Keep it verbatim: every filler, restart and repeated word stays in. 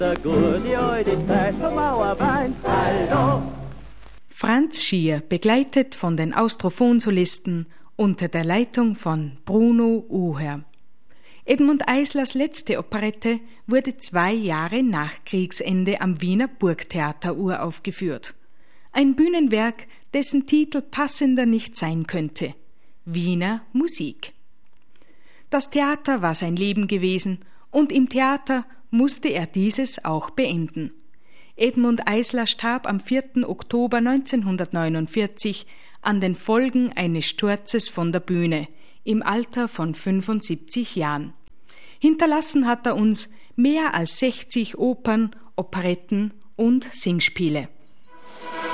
Der gute alte Zeit vom Mauerwein, hallo. Franz Schier, begleitet von den Austrophonsolisten unter der Leitung von Bruno Uher. Edmund Eislers letzte Operette wurde zwei Jahre nach Kriegsende am Wiener Burgtheater uraufgeführt. Ein Bühnenwerk, dessen Titel passender nicht sein könnte: Wiener Musik. Das Theater war sein Leben gewesen und im Theater musste er dieses auch beenden. Edmund Eisler starb am vierten Oktober neunzehnhundertneunundvierzig an den Folgen eines Sturzes von der Bühne im Alter von fünfundsiebzig Jahren. Hinterlassen hat er uns mehr als sechzig Opern, Operetten und Singspiele.